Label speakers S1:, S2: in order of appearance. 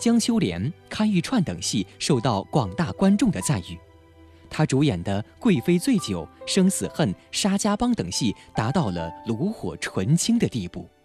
S1: 江秋莲、看玉串等戏受到广大观众的赞誉。她主演的《贵妃醉酒》《生死恨》《沙家浜》等戏达到了炉火纯青的地步。